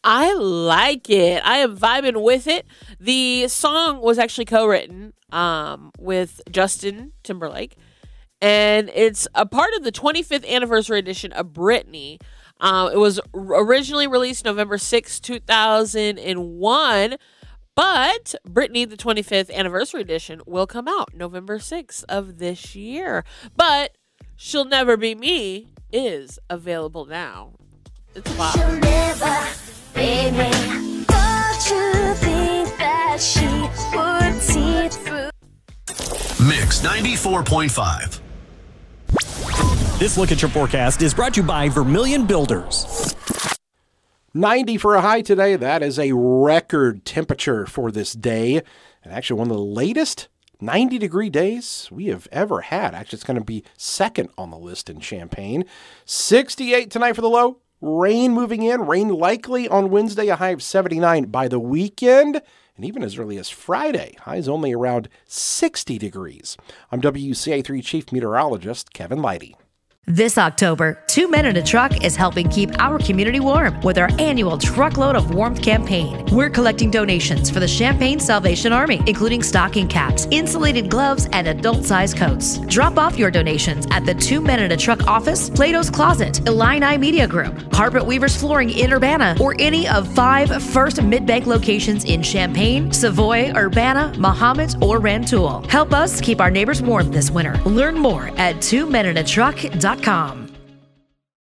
I like it. I am vibing with it. The song was actually co-written with Justin Timberlake, and it's a part of the 25th anniversary edition of Britney. It was originally released November 6, 2001, but Britney, the 25th anniversary edition, will come out November 6th of this year. But She'll Never Be Me is available now. It's wild. She'll never be me. Don't you think that she would see through? Mix 94.5. This look at your forecast is brought to you by Vermilion Builders. 90 for a high today. That is a record temperature for this day. And actually one of the latest 90-degree days we have ever had. Actually, it's going to be second on the list in Champaign. 68 tonight for the low. Rain moving in. Rain likely on Wednesday, a high of 79 by the weekend. And even as early as Friday, highs only around 60 degrees. I'm WCA3 Chief Meteorologist Kevin Leidy. This October, 2 Men in a Truck is helping keep our community warm with our annual Truckload of Warmth campaign. We're collecting donations for the Champaign Salvation Army, including stocking caps, insulated gloves, and adult-sized coats. Drop off your donations at the 2 Men in a Truck office, Plato's Closet, Illini Media Group, Carpet Weavers Flooring in Urbana, or any of 5 First Mid-Bank locations in Champaign, Savoy, Urbana, Mahomet, or Rantoul. Help us keep our neighbors warm this winter. Learn more at 2meninatruck.com.